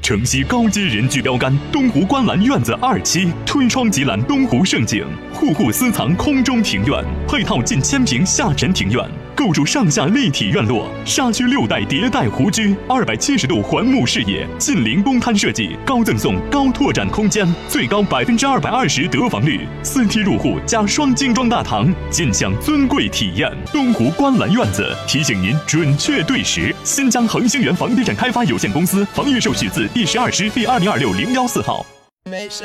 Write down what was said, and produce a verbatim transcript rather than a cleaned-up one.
城西高阶人居标杆东湖观澜院子二期，推窗即览东湖胜景，户户私藏空中庭院，配套近千平下沉庭院，构筑上下立体院落，沙区六代迭代湖居，二百七十度环幕视野，近邻公摊设计，高赠送高拓展空间，最高百分之二百二十得房率，四梯入户加双精装大堂，尽享尊贵体验。东湖观澜院子提醒您准确对时。新疆恒星源房地产开发有限公司房业手续字第十二师第二零二六零幺四号。